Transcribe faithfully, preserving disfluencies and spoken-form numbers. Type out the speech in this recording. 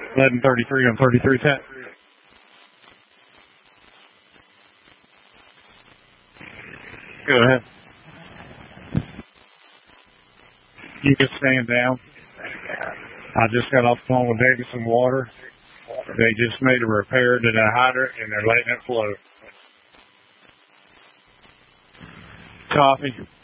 eleven thirty-three on thirty-three set. Go ahead. You can stand down. I just got off the phone with Davidson Water. They just made a repair to the hydrant and they're letting it flow. Copy.